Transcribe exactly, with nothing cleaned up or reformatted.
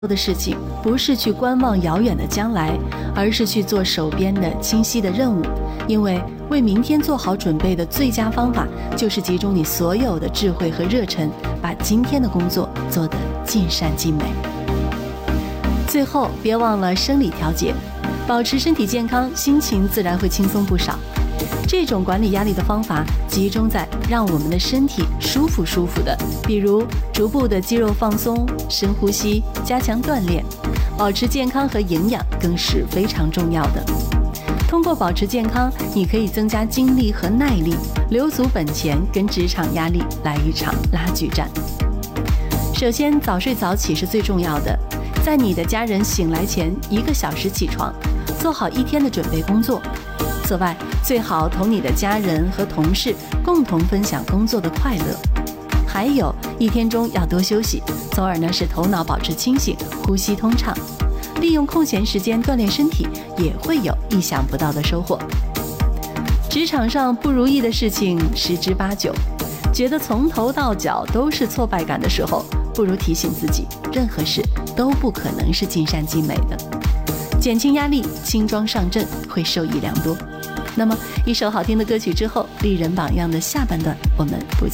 做的事情不是去观望遥远的将来，而是去做手边的清晰的任务。因为为明天做好准备的最佳方法，就是集中你所有的智慧和热忱，把今天的工作做得尽善尽美。最后，别忘了生理调节，保持身体健康，心情自然会轻松不少。这种管理压力的方法集中在让我们的身体舒服舒服的，比如逐步的肌肉放松、深呼吸、加强锻炼，保持健康和营养更是非常重要的。通过保持健康，你可以增加精力和耐力，留足本钱，跟职场压力来一场拉锯战。首先，早睡早起是最重要的，在你的家人醒来前一个小时起床，做好一天的准备工作。此外，最好同你的家人和同事共同分享工作的快乐。还有，一天中要多休息，从而呢使头脑保持清醒，呼吸通畅。利用空闲时间锻炼身体，也会有意想不到的收获。职场上不如意的事情十之八九，觉得从头到脚都是挫败感的时候，不如提醒自己，任何事都不可能是尽善尽美的。减轻压力，轻装上阵，会受益良多。那么，一首好听的歌曲之后，丽人榜样的下半段，我们不